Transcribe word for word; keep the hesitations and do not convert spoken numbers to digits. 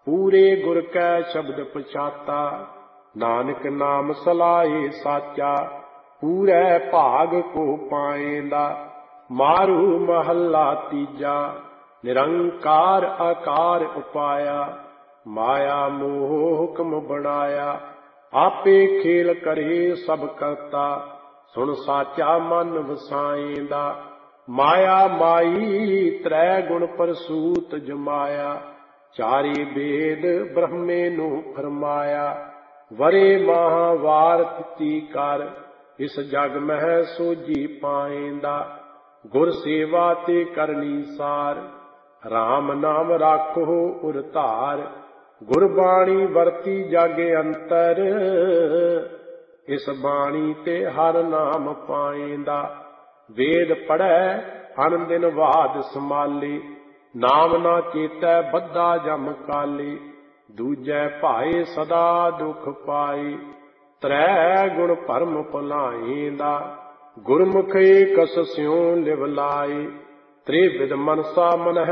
पूरे गुर कै शब्द पछाता, नानक नाम सलाहे साचा। पूरे भाग को पाएंदा, मारू महला तीजा। निरंकार आकार उपाया, माया मोह हुक्म बनाया। आपे खेल करे सब करता, सुन साचा मन वसाएंदा। माया माई त्रै गुण परसूत जमाया, चारे वेद ब्रह्मे नू फरमाया। वरे महावार तिथि कर, इस जग मह सोझी पाएंदा। गुर सेवा ते करनी सार, राम नाम राखो उर धार। गुरबाणी वरती जागे अंतर, इस बाणी ते हर नाम पाएंदा। वेद पढ़ै हन दिन वाद समाले, नाम ना चेतै बद्धा जम काले। दूजै भाए सदा दुख पाए, त्रै गुण भरम भुलाएंदा। गुरमुख एकस स्यों लिव लाए, त्रिविध मनसा मन